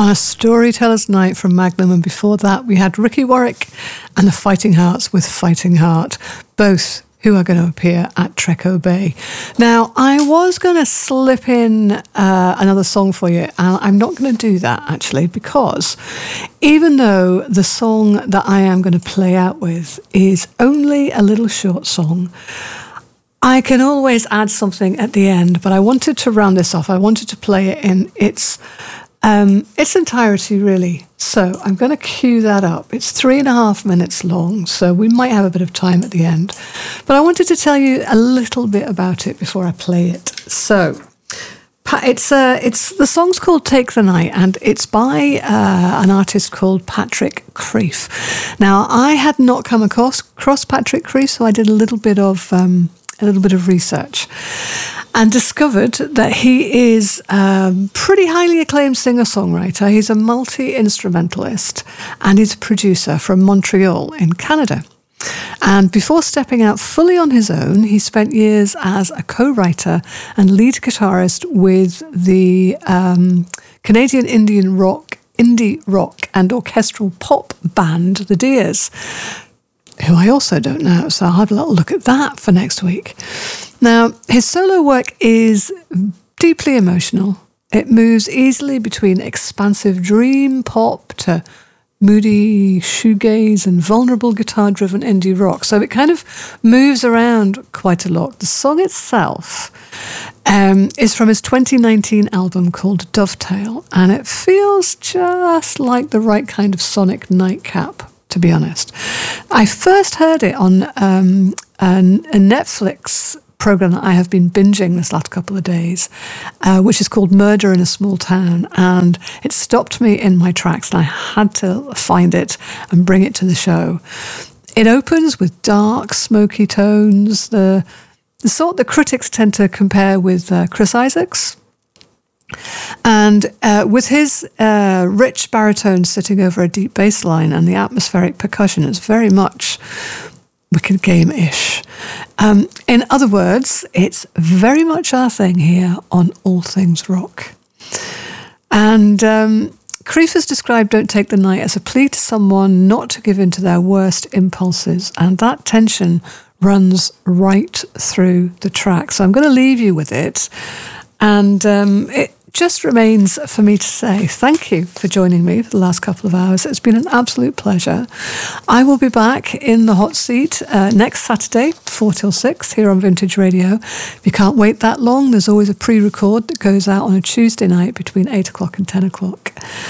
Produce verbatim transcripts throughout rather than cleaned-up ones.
on a Storyteller's Night from Magnum, and before that we had Ricky Warwick and the Fighting Hearts with Fighting Heart, both who are going to appear at Treco Bay. Now, I was going to slip in uh, another song for you, and I'm not going to do that, actually, because even though the song that I am going to play out with is only a little short song, I can always add something at the end, but I wanted to round this off. I wanted to play it in its um, its entirety, really. So I'm going to cue that up. It's three and a half minutes long, so we might have a bit of time at the end. But I wanted to tell you a little bit about it before I play it. So it's uh, it's the song's called Take the Night, and it's by uh, an artist called Patrick Creef. Now, I had not come across, across Patrick Creef, so I did a little bit of... Um, a little bit of research and discovered that he is a pretty highly acclaimed singer-songwriter. He's a multi-instrumentalist and he's a producer from Montreal in Canada. And before stepping out fully on his own, he spent years as a co-writer and lead guitarist with the um, Canadian Indian rock, indie rock and orchestral pop band, The Deers, who I also don't know, so I'll have a little look at that for next week. Now, his solo work is deeply emotional. It moves easily between expansive dream pop to moody shoegaze and vulnerable guitar-driven indie rock. So it kind of moves around quite a lot. The song itself um, is from his twenty nineteen album called Dovetail, and it feels just like the right kind of sonic nightcap, to be honest. I first heard it on um, a, a Netflix program that I have been binging this last couple of days, uh, which is called Murder in a Small Town, and it stopped me in my tracks, and I had to find it and bring it to the show. It opens with dark, smoky tones, the, the sort that critics tend to compare with uh, Chris Isaacs. And uh, with his uh, rich baritone sitting over a deep bass line and the atmospheric percussion, it's very much Wicked Game-ish. Um, in other words, it's very much our thing here on All Things Rock. And um, Creef has described Don't Take the Night as a plea to someone not to give in to their worst impulses, and that tension runs right through the track. So I'm going to leave you with it. And um, it just remains for me to say thank you for joining me for the last couple of hours. It's been an absolute pleasure. I will be back in the hot seat uh, next Saturday, four till six, here on Vintage Radio. If you can't wait that long, there's always a pre-record that goes out on a Tuesday night between eight o'clock and ten o'clock.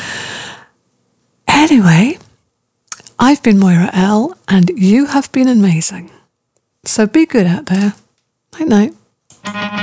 Anyway, I've been Moira L, and you have been amazing. So be good out there. Night-night.